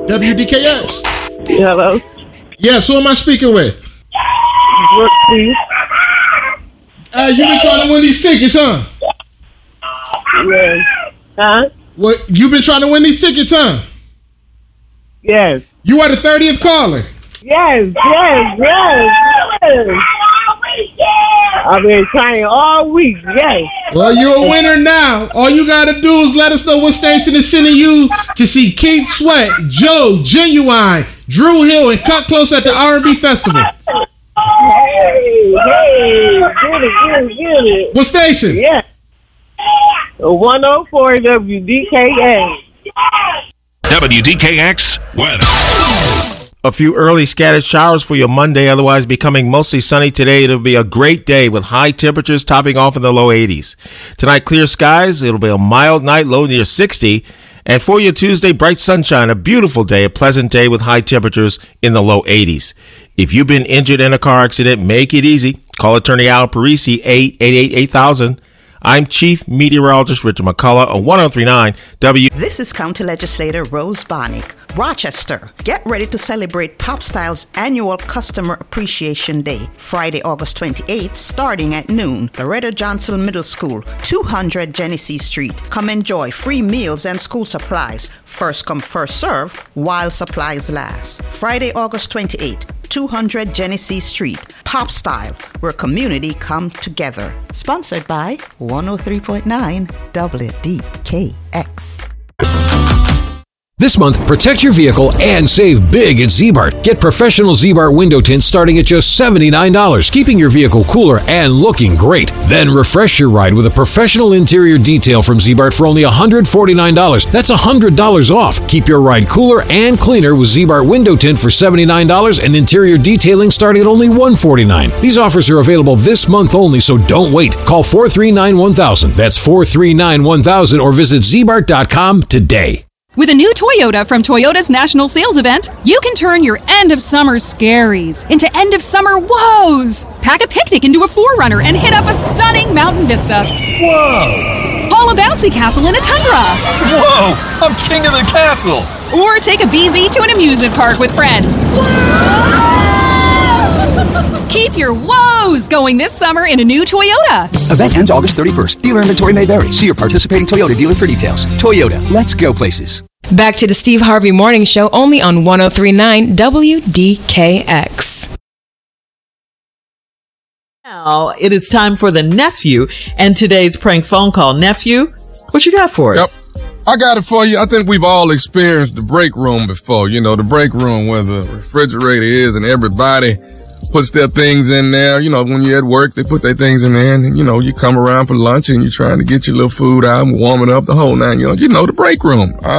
WDKX. Hello. Yes, who am I speaking with? Brooke, please. You been trying to win these tickets, huh? Yes. Huh? What? You been trying to win these tickets, huh? Yes. You are the 30th caller. Yes. I've been trying all week. Yes. Well, you're a winner now. All you gotta do is let us know what station is sending you to see Keith Sweat, Joe, Genuine, Drew Hill, and Cut Close at the R&B Festival. Hey, get it. What station? Yeah. 104 WDKX. WDKX weather. A few early scattered showers for your Monday, otherwise becoming mostly sunny today. It'll be a great day with high temperatures topping off in the low 80s. Tonight, clear skies. It'll be a mild night, low near 60. And for your Tuesday, bright sunshine, a beautiful day, a pleasant day with high temperatures in the low 80s. If you've been injured in a car accident, make it easy. Call attorney Al Parisi, 888-8000. I'm Chief Meteorologist Richard McCullough on 1039 W. This is County Legislator Rose Barnick. Rochester, get ready to celebrate Pop Style's annual Customer Appreciation Day, Friday, August 28th, starting at noon. Loretta Johnson Middle School, 200 Genesee Street. Come enjoy free meals and school supplies. First come, first serve, while supplies last. Friday, August 28th, 200 Genesee Street. Pop Style, where community come together. Sponsored by 103.9 WDKX. This month, protect your vehicle and save big at Ziebart. Get professional Ziebart window tints starting at just $79, keeping your vehicle cooler and looking great. Then refresh your ride with a professional interior detail from Ziebart for only $149. That's $100 off. Keep your ride cooler and cleaner with Ziebart window tint for $79 and interior detailing starting at only $149. These offers are available this month only, so don't wait. Call 439-1000. That's 439-1000 or visit Ziebart.com today. With a new Toyota from Toyota's National Sales Event, you can turn your end-of-summer scaries into end-of-summer woes. Pack a picnic into a 4Runner and hit up a stunning mountain vista. Whoa! Haul a bouncy castle in a Tundra. Whoa! I'm king of the castle! Or take a BZ to an amusement park with friends. Whoa! Keep your woes going this summer in a new Toyota. Event ends August 31st. Dealer inventory may vary. See your participating Toyota dealer for details. Toyota, let's go places. Back to the Steve Harvey Morning Show, only on 1039 WDKX. Now it is time for the nephew and today's prank phone call. Nephew, what you got for us? Yep. I got it for you. I think we've all experienced the break room before. You know, the break room where the refrigerator is and everybody puts their things in there. You know, when you're at work, they put their things in there and, you know, you come around for lunch and you're trying to get your little food out and warm it up, the whole nine yards. You know, the break room.